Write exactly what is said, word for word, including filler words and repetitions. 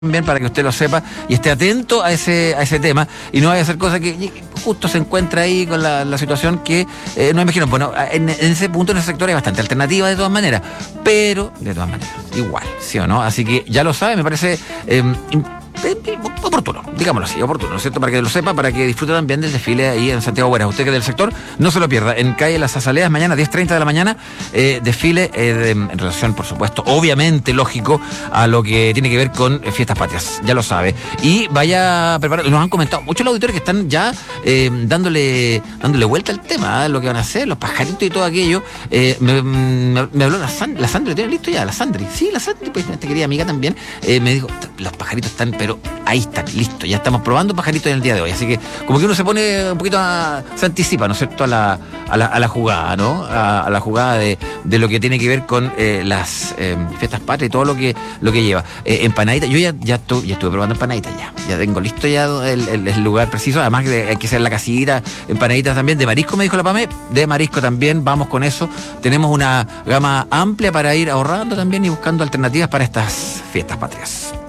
También para que usted lo sepa y esté atento a ese a ese tema y no vaya a hacer cosas que justo se encuentra ahí con la, la situación que eh, no me imagino. Bueno, en, en ese punto, en ese sector hay bastante alternativa de todas maneras, pero de todas maneras, igual, ¿sí o no? Así que ya lo sabe, me parece eh, oportuno, digámoslo así, oportuno, ¿no es cierto? Para que lo sepa, para que disfrute también del desfile ahí en Santiago Buenas. Usted que es del sector, no se lo pierda. En calle Las Azaleas, mañana diez treinta de la mañana, eh, desfile eh, de, en relación, por supuesto, obviamente, lógico, a lo que tiene que ver con eh, fiestas patrias, ya lo sabe. Y vaya a preparar, nos han comentado muchos los auditores que están ya eh, dándole dándole vuelta al tema, ¿eh? Lo que van a hacer, los pajaritos y todo aquello. Eh, me, me, me habló la, San, la Sandri, ¿lo tiene listo ya? La Sandri, sí, la Sandri, pues esta querida amiga también, eh, me dijo, los pajaritos están, pero ahí están, listo, ya estamos probando pajaritos en el día de hoy, así que como que uno se pone un poquito a, se anticipa, ¿no es cierto?, a la, a la, a la jugada, ¿no? A, a la jugada de, de lo que tiene que ver con eh, las eh, fiestas patrias y todo lo que lo que lleva. Eh, empanaditas, yo ya, ya, estuve, ya estuve probando empanaditas ya, ya tengo listo ya el, el, el lugar preciso, además que hay que hacer la casillita, empanaditas también, de marisco me dijo la Pame, de marisco también, vamos con eso, tenemos una gama amplia para ir ahorrando también y buscando alternativas para estas fiestas patrias.